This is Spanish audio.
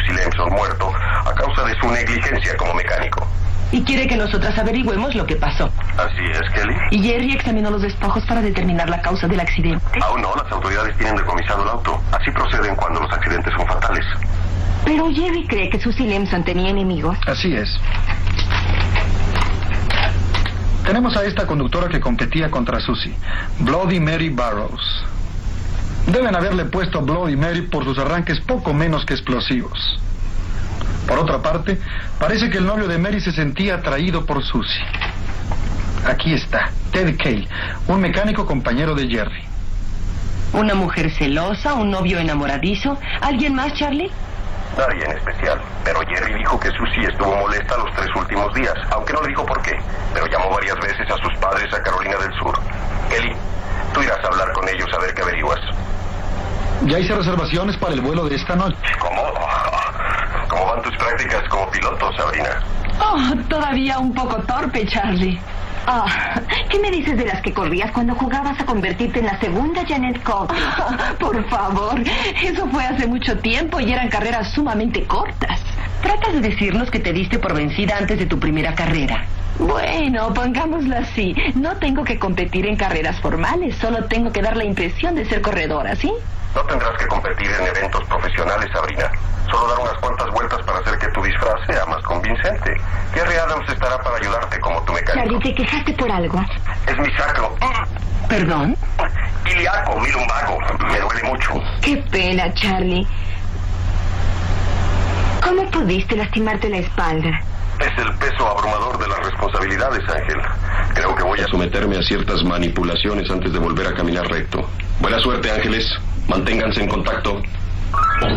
Susie Lemson muerto a causa de su negligencia como mecánico. Y quiere que nosotras averigüemos lo que pasó. Así es, Kelly. Y Jerry examinó los despojos para determinar la causa del accidente. Aún no, las autoridades tienen decomisado el auto. Así proceden cuando los accidentes son fatales. Pero Jerry cree que Susie Lemson tenía enemigos. Así es. Tenemos a esta conductora que competía contra Susie, Bloody Mary Barrows. Deben haberle puesto Bloody Mary por sus arranques poco menos que explosivos. Por otra parte, parece que el novio de Mary se sentía atraído por Susie. Aquí está, Ted Cale, un mecánico compañero de Jerry. ¿Una mujer celosa? ¿Un novio enamoradizo? ¿Alguien más, Charlie? Nadie en especial, pero Jerry dijo que Susie estuvo molesta los 3 últimos días, aunque no le dijo por qué, pero llamó varias veces a sus padres a Carolina del Sur. Kelly, tú irás a hablar con ellos a ver qué averiguas. Ya hice reservaciones para el vuelo de esta noche. ¿Cómo? ¿Cómo van tus prácticas como piloto, Sabrina? Oh, todavía un poco torpe, Charlie. ¿Qué me dices de las que corrías cuando jugabas a convertirte en la segunda Janet Coulter? Por favor, eso fue hace mucho tiempo y eran carreras sumamente cortas. ¿Tratas de decirnos que te diste por vencida antes de tu primera carrera? Bueno, pongámoslo así. No tengo que competir en carreras formales, solo tengo que dar la impresión de ser corredora, ¿sí? No tendrás que competir en eventos profesionales, Sabrina. Solo dar unas cuantas vueltas para hacer que tu disfraz sea más convincente. Jerry Adams estará para ayudarte como tu mecánico. Charlie, ¿te quejaste por algo? Es mi sacro. ¿Perdón? Ilíaco, mi lumbago. Me duele mucho. Qué pena, Charlie. ¿Cómo pudiste lastimarte la espalda? Es el peso abrumador de las responsabilidades, Ángel. Creo que voy a someterme a ciertas manipulaciones antes de volver a caminar recto. Buena suerte, Ángeles. Manténganse en contacto.